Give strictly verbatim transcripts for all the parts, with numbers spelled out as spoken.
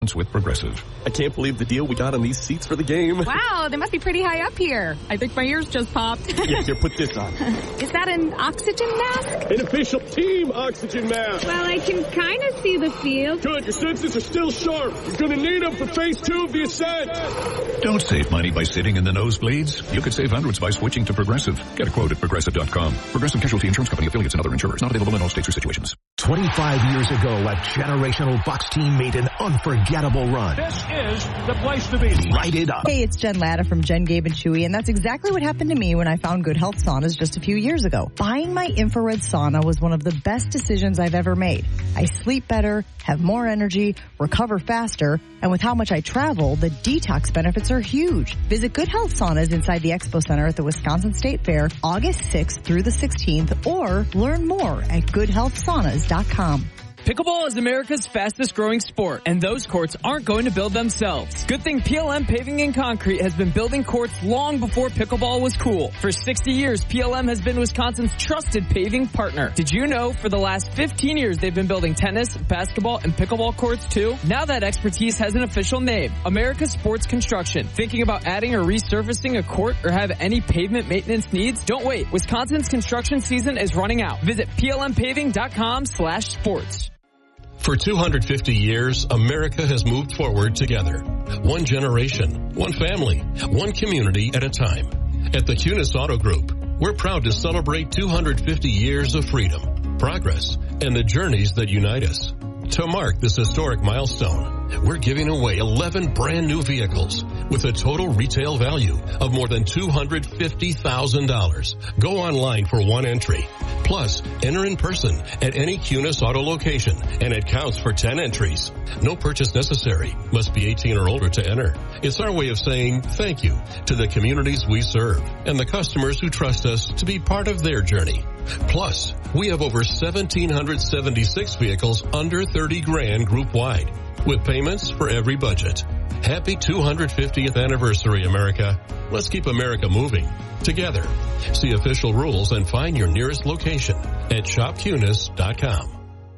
with Progressive. I can't believe the deal we got on these seats for the game. Wow, they must be pretty high up here. I think my ears just popped. Yeah, here, put this on. Is that an oxygen mask? An official team oxygen mask. Well, I can kind of see the field. Good, your senses are still sharp. You're going to need them for phase two of the ascent. Don't save money by sitting in the nosebleeds. You could save hundreds by switching to Progressive. Get a quote at Progressive dot com. Progressive Casualty Insurance Company, affiliates, and other insurers. Not available in all states or situations. twenty-five years ago, a generational Bucks team made an unforgettable run. This is the place to be. Light it up. Hey, it's Jen Latta from Jen, Gabe, and Chewy, and that's exactly what happened to me when I found Good Health Saunas just a few years ago. Buying my infrared sauna was one of the best decisions I've ever made. I sleep better, have more energy, recover faster, and with how much I travel, the detox benefits are huge. Visit Good Health Saunas inside the Expo Center at the Wisconsin State Fair August sixth through the sixteenth, or learn more at good health saunas dot com. Pickleball is America's fastest growing sport, and those courts aren't going to build themselves. Good thing P L M Paving and Concrete has been building courts long before pickleball was cool. For sixty years, P L M has been Wisconsin's trusted paving partner. Did you know for the last fifteen years they've been building tennis, basketball, and pickleball courts too? Now that expertise has an official name, America Sports Construction. Thinking about adding or resurfacing a court or have any pavement maintenance needs? Don't wait. Wisconsin's construction season is running out. Visit P L M paving dot com slash sports. For two hundred fifty years, America has moved forward together. One generation, one family, one community at a time. At the Cunis Auto Group, we're proud to celebrate two hundred fifty years of freedom, progress, and the journeys that unite us. To mark this historic milestone, we're giving away eleven brand new vehicles with a total retail value of more than two hundred fifty thousand dollars. Go online for one entry. Plus, enter in person at any Cunis Auto location, and it counts for ten entries. No purchase necessary. Must be eighteen or older to enter. It's our way of saying thank you to the communities we serve and the customers who trust us to be part of their journey. Plus, we have over one thousand seven hundred seventy-six vehicles under thirty grand group wide, with payments for every budget. Happy two hundred fiftieth anniversary, America. Let's keep America moving together. See official rules and find your nearest location at shop cunis dot com.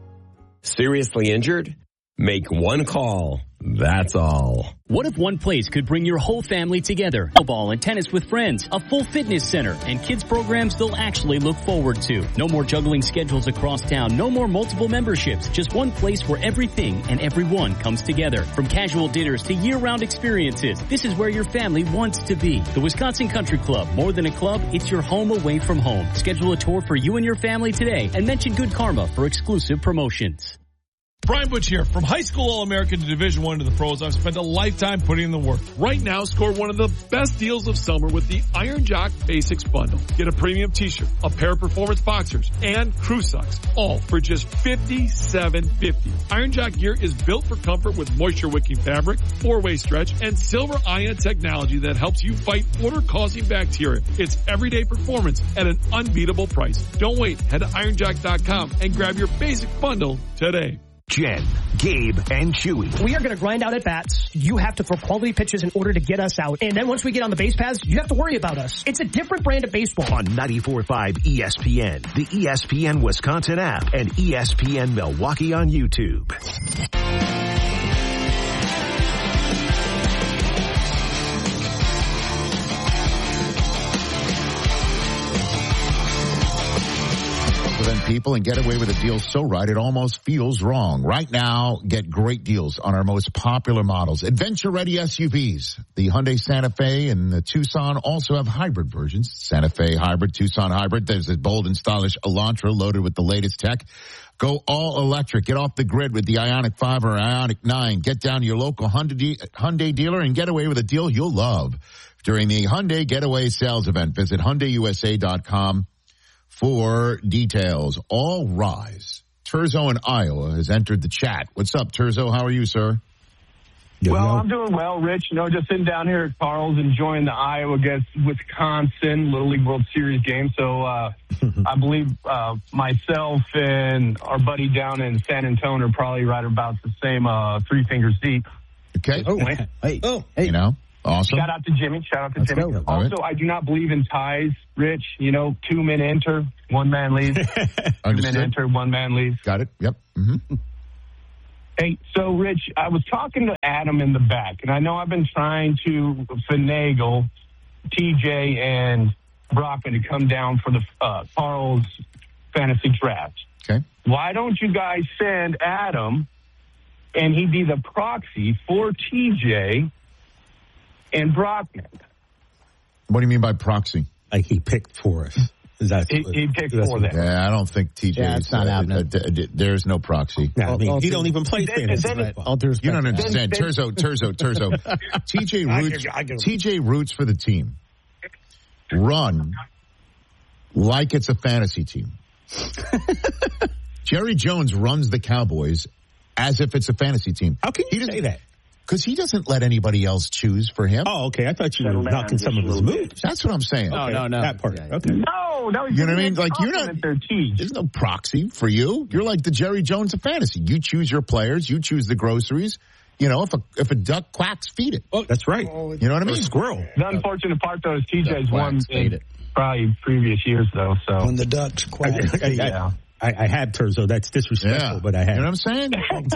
Seriously injured? Make one call. That's all. What if one place could bring your whole family together? Football and tennis with friends, a full fitness center, and kids programs they'll actually look forward to. No more juggling schedules across town. No more multiple memberships. Just one place where everything and everyone comes together. From casual dinners to year-round experiences, this is where your family wants to be. The Wisconsin Country Club. More than a club, it's your home away from home. Schedule a tour for you and your family today and mention Good Karma for exclusive promotions. Brian Butch here. From high school All-American to Division One to the pros, I've spent a lifetime putting in the work. Right now, score one of the best deals of summer with the Iron Jock Basics Bundle. Get a premium t-shirt, a pair of performance boxers, and crew socks, all for just fifty-seven fifty. Iron Jock gear is built for comfort with moisture-wicking fabric, four-way stretch, and silver ion technology that helps you fight odor-causing bacteria. It's everyday performance at an unbeatable price. Don't wait. Head to iron jock dot com and grab your basic bundle today. Jen, Gabe, and Chewy. We are going to grind out at bats. You have to throw quality pitches in order to get us out. And then once we get on the base paths, you have to worry about us. It's a different brand of baseball. On ninety-four point five E S P N, the E S P N Wisconsin app, and E S P N Milwaukee on YouTube. People and get away with a deal so right it almost feels wrong. Right now, get great deals on our most popular models. Adventure-ready S U Vs. The Hyundai Santa Fe and the Tucson also have hybrid versions. Santa Fe Hybrid, Tucson Hybrid. There's a bold and stylish Elantra loaded with the latest tech. Go all electric. Get off the grid with the Ioniq five or Ioniq nine. Get down to your local Hyundai dealer and get away with a deal you'll love. During the Hyundai Getaway Sales Event, visit Hyundai U S A dot com. For details. All rise. Terzo in Iowa has entered the chat. What's up, Terzo? How are you, sir? Well, I'm doing well, Rich. You know, just sitting down here at Carl's enjoying the Iowa against Wisconsin Little League World Series game. So uh, I believe uh, myself and our buddy down in San Antonio are probably right about the same uh, three fingers deep. Okay. Oh, hey. Oh, hey. You know. Awesome. Shout out to Jimmy. Shout out to Let's Jimmy. go. Also, right. I do not believe in ties, Rich. You know, two men enter, one man leaves. Two men enter, one man leaves. Got it. Yep. Mm-hmm. Hey, so, Rich, I was talking to Adam in the back, and I know I've been trying to finagle T J and Brockman to come down for the uh, Carl's fantasy draft. Okay. Why don't you guys send Adam, and he'd be the proxy for T J and Brockman? What do you mean by proxy? Like he picked for us. Is that he, he picked for them? Yeah, I don't think T J. Yeah, it's not uh, happening. uh, d- d- there's no proxy. No, I mean, I'll he do- don't even play fantasy. then- football. All due respect. You don't understand. Then- Terzo, Terzo, Terzo. T J I roots. give you- I give you- T J roots for the team. Run like it's a fantasy team. Jerry Jones runs the Cowboys as if it's a fantasy team. How can you He say that? Because he doesn't let anybody else choose for him. Oh, okay. I thought you were Settle down knocking some just of a his little moves. That's what I'm saying. No, Okay, no, no. That part. Yeah. Okay. No, no. You know what I mean? Like, you're not- Their team. There's no proxy for you. You're like the Jerry Jones of fantasy. You choose your players. You choose the groceries. You know, if a if a duck quacks, feed it. Oh, that's right. You know what I Or mean? a squirrel. The unfortunate part, though, is T J's Duck won quacks, in it. probably previous years, though. So When the ducks quack. yeah. I, I had Terzo. That's disrespectful, Yeah. but I had. You know what I'm saying?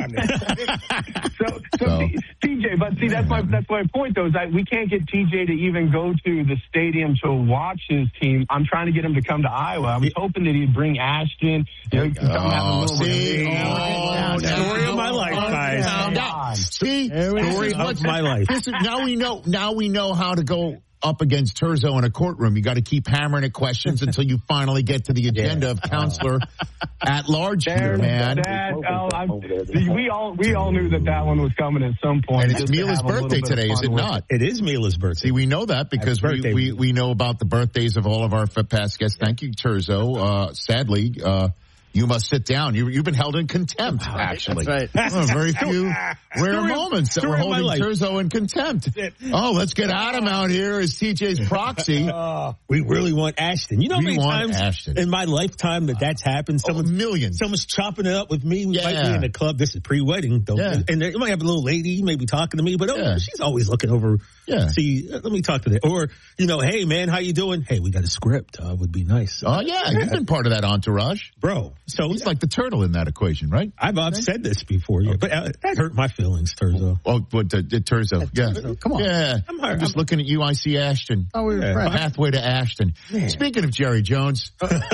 So, so, So- T- TJ, but see, that's my that's my point though. Is that we can't get T J to even go to the stadium to watch his team. I'm trying to get him to come to Iowa. I was hoping that he'd bring Ashton. You know, he could come have a Oh, little see? bit of- Oh, story of my life, guys. Found out. See? Story This is of what's- my life. This is, now we know. Now we know how to go up against Terzo in a courtroom. You got to keep hammering at questions until you finally get to the agenda of counselor at large here, There, man. that, oh, I'm- see, we all we all knew that that one was coming at some point. And it's just to Mila's have a little birthday bit of today, is fun it with not? It is Mila's birthday. See, we know that because Happy we, birthday, we, Mila. we know about the birthdays of all of our f- past guests. Thank you, Terzo. Uh, sadly, uh, you must sit down. You, you've been held in contempt, actually. That's right. Oh, very few rare Story- moments that we're story of my holding life. Terzo in contempt. Oh, let's get Adam out here as T J's proxy. Uh, we really want Ashton. You know how We many want times Ashton. in my lifetime that that's happened? Oh, Someone's, millions. someone's chopping it up with me. We might Yeah. be in the club. This is pre-wedding. Don't, Yeah. And there, you might have a little lady, maybe talking to me, but oh, Yeah. she's always looking over. Yeah. See, uh, let me talk to that. Or, you know, hey, man, how you doing? Hey, we got a script. Uh, would be nice. Oh, yeah. You've been part of that entourage. Bro, so He's like the turtle in that equation, right? I've, I've said this before, yeah, but uh, that hurt my feelings, Terzo. Oh, what, uh, Terzo. Yeah. Come on. Yeah. I'm I'm, hurt. just looking at you. I see Ashton. Oh, we were Yeah. friends. Pathway to Ashton. Speaking of Jerry Jones,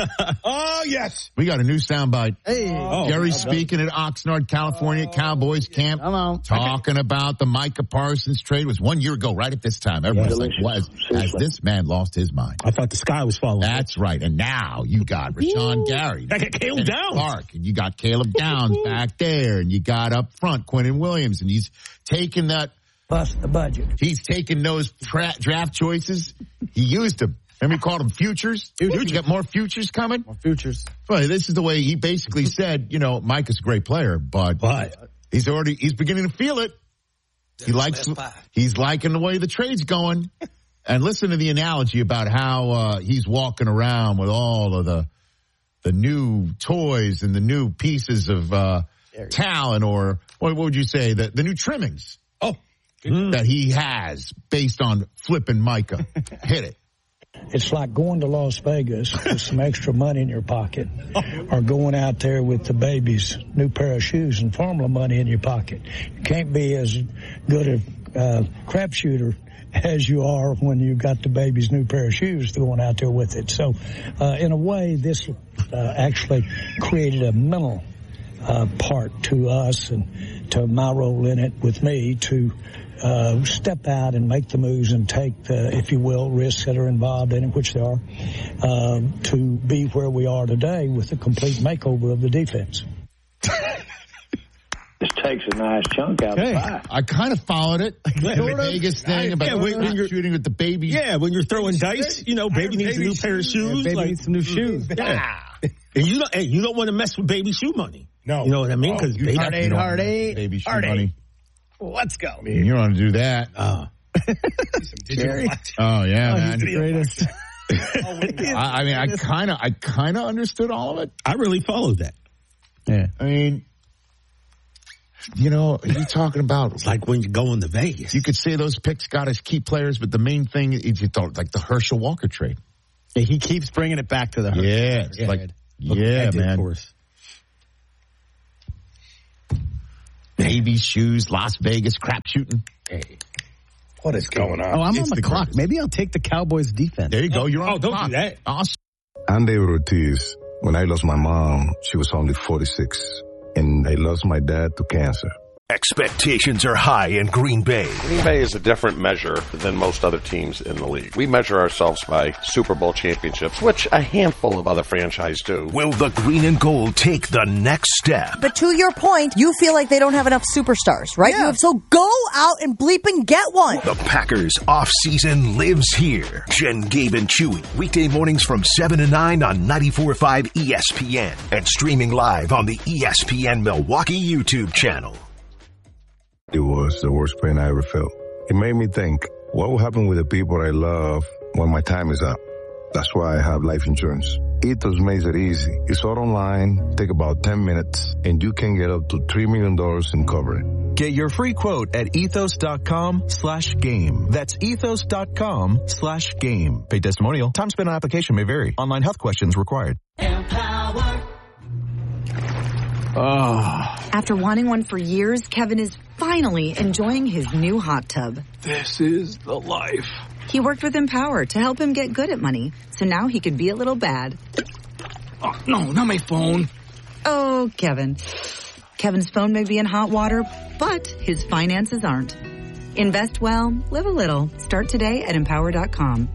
Oh, yes. we got a new soundbite. Hey. Oh, Jerry well speaking at Oxnard, California Cowboys camp, Come on. talking about the Micah Parsons trade. It was one year ago, right at this time. Everyone's like, what? Has, has this man lost his mind? I thought the sky was falling. That's right. And now you got Rashawn Gary. I got Caleb Downs. Clark, and you got Caleb Downs back there, and you got up front Quentin Williams, and he's taking that. Plus the budget. He's taking those tra- draft choices. He used them. Remember, he called them futures. Futures. You got more futures coming. More futures. Well, this is the way he basically said, you know, Micah's a great player, but, But he's already he's beginning to feel it. He likes he's liking the way the trade's going. And listen to the analogy about how uh, he's walking around with all of the the new toys and the new pieces of uh, talent, or what would you say, the the new trimmings. Oh. That he has based on flipping Micah. Hit it. It's like going to Las Vegas with some extra money in your pocket, or going out there with the baby's new pair of shoes and formula money in your pocket. You can't be as good a uh, crap shooter as you are when you got the baby's new pair of shoes going out there with it. So, uh, in a way, this uh, actually created a mental uh, part to us and to my role in it with me to Uh, step out and make the moves and take the, if you will, risks that are involved in it, which there are, uh, to be where we are today with a complete makeover of the defense. This takes a nice chunk out Okay. of the pie. I kind of followed it. The Sort of. Vegas thing I- about yeah, when- when you're- shooting with the baby. Yeah, when you're throwing dice, you know, baby needs a new pair of shoes. Baby like, needs some new shoes. Yeah. And you don't, hey, you don't want to mess with baby shoe money. No. You know what I mean? Because you baby, Hard eight, hard eight. Baby shoe hard money. eight. Let's go. You don't want to do that. uh, Jerry. Oh, yeah, Oh, man. he's the greatest. I, I mean, I kind of, I kind of understood all of it. I really followed that. Yeah. I mean, you know, you're talking about It's like when you're going to Vegas. you could say those picks got us key players, but the main thing is you thought like the Herschel Walker trade. Yeah, he keeps bringing it back to the Hurts. Yeah, it's Yeah. like Look what yeah, that did man. for us. baby shoes, Las Vegas, crap shooting. Hey. What is going on? Oh, I'm It's on the, the clock. greatest. Maybe I'll take the Cowboys defense. There you go. You're on Oh, the don't clock. do that. Awesome. I'm David Ortiz. When I lost my mom, she was only forty-six, and I lost my dad to cancer. Expectations are high in Green Bay. Green Bay is a different measure than most other teams in the league. We measure ourselves by Super Bowl championships, which a handful of other franchises do. Will the green and gold take the next step? But to your point, you feel like they don't have enough superstars, right? Yeah. You, so go out and bleep and get one. The Packers off-season lives here. Jen, Gabe, and Chewy. Weekday mornings from seven to nine on ninety-four point five E S P N. And streaming live on the E S P N Milwaukee YouTube channel. It was the worst pain I ever felt. It made me think, what will happen with the people I love when my time is up? That's why I have life insurance. Ethos makes it easy. It's all online, take about ten minutes, and you can get up to three million dollars in coverage. Get your free quote at ethos.com slash game. That's ethos.com slash game. Paid testimonial. Time spent on application may vary. Online health questions required. Empower. Oh. After wanting one for years, Kevin is finally enjoying his new hot tub. This is the life. He worked with Empower to help him get good at money, so now he could be a little bad. Oh, no, not my phone. Oh, Kevin. Kevin's phone may be in hot water, but his finances aren't. Invest well, live a little. Start today at empower dot com.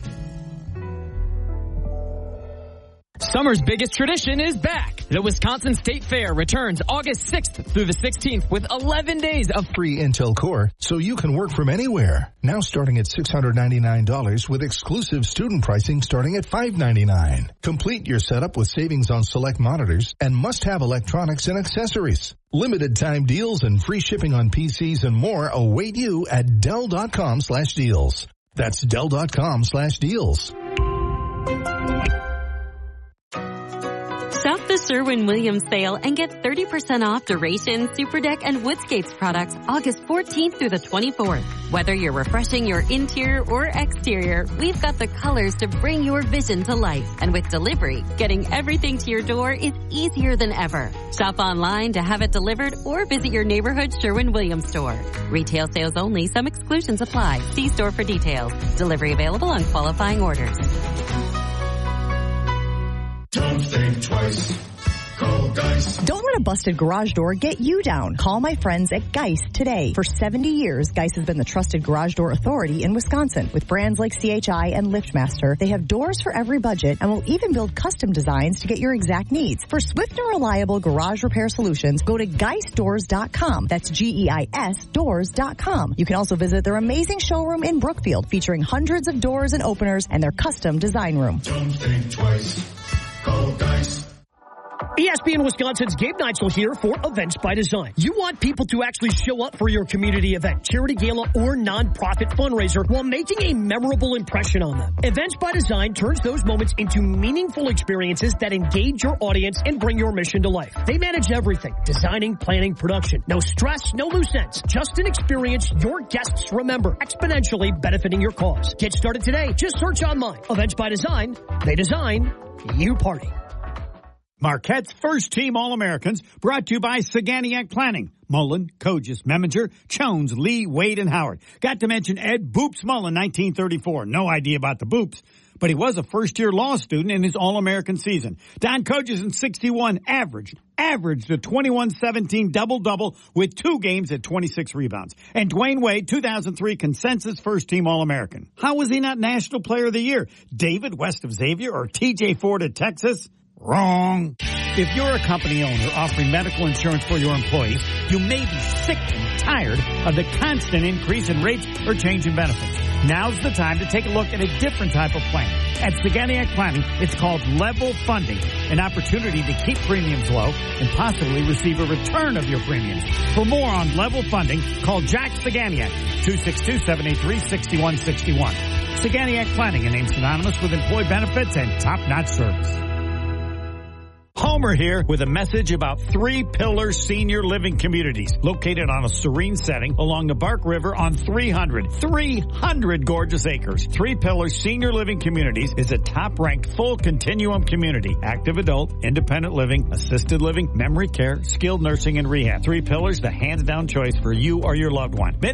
Summer's biggest tradition is back. The Wisconsin State Fair returns August sixth through the sixteenth with eleven days of free Intel Core, so you can work from anywhere. Now starting at six hundred ninety-nine dollars with exclusive student pricing starting at five hundred ninety-nine dollars. Complete your setup with savings on select monitors and must-have electronics and accessories. Limited time deals and free shipping on P Cs and more await you at Dell.com slash deals. That's Dell.com slash deals. Shop the Sherwin-Williams sale and get thirty percent off Duration, Superdeck, and Woodscapes products August fourteenth through the twenty-fourth. Whether you're refreshing your interior or exterior, we've got the colors to bring your vision to life. And with delivery, getting everything to your door is easier than ever. Shop online to have it delivered or visit your neighborhood Sherwin-Williams store. Retail sales only. Some exclusions apply. See store for details. Delivery available on qualifying orders. Don't think twice. Call Geist. Don't let a busted garage door get you down. Call my friends at Geist today. For seventy years, Geist has been the trusted garage door authority in Wisconsin. With brands like C H I and LiftMaster, they have doors for every budget and will even build custom designs to get your exact needs. For swift and reliable garage repair solutions, go to geist doors dot com. That's G E I S doors dot com. You can also visit their amazing showroom in Brookfield, featuring hundreds of doors and openers and their custom design room. Don't think twice. Call Geist. E S P N Wisconsin's Gabe Neitzel here for Events by Design. You want people to actually show up for your community event, charity gala, or nonprofit fundraiser while making a memorable impression on them. Events by Design turns those moments into meaningful experiences that engage your audience and bring your mission to life. They manage everything: designing, planning, production. No stress, no loose ends. Just an experience your guests remember, exponentially benefiting your cause. Get started today. Just search online. Events by Design. They design, you party. Marquette's first team All-Americans brought to you by Saganiac Planning. Mullen, Kogis, Meminger, Jones, Lee, Wade, and Howard. Got to mention Ed Boops Mullen, nineteen thirty-four. No idea about the Boops, but he was a first-year law student in his All-American season. Don Kogis in sixty-one averaged, averaged a twenty-one seventeen double-double with two games at twenty-six rebounds. And Dwayne Wade, two thousand three consensus first-team All-American. How was he not National Player of the Year? David west of Xavier or T J Ford at Texas? Wrong. If you're a company owner offering medical insurance for your employees, you may be sick and tired of the constant increase in rates or change in benefits. Now's the time to take a look at a different type of plan. At Saganiac Planning, it's called level funding, an opportunity to keep premiums low and possibly receive a return of your premiums. For more on level funding, call Jack Saganiac, two six two, seven eight three, six one six one. Saganiac Planning, a name synonymous with employee benefits and top-notch service. Home Homer here with a message about Three Pillars Senior Living Communities, located on a serene setting along the Bark River on three hundred. three hundred gorgeous acres. Three Pillars Senior Living Communities is a top-ranked full continuum community. Active adult, independent living, assisted living, memory care, skilled nursing, and rehab. Three Pillars, the hands-down choice for you or your loved one. Been